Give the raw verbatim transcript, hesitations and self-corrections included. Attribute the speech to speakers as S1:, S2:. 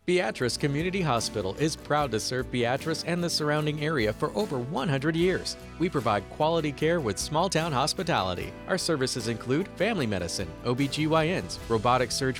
S1: Beatrice Community Hospital is proud to serve Beatrice and the surrounding area for over one hundred years. We provide quality care with small town hospitality. Our services include family medicine, O B G Y Ns, robotic surgery,